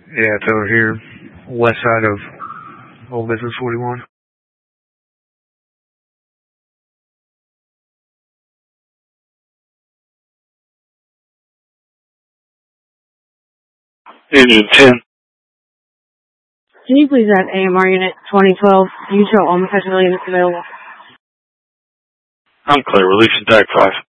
Yeah, it's over here, west side of Old Business 41. Engine 10. Can you please add AMR Unit 2012? You show almost actually units available. I'm clear. Releasing tag 5.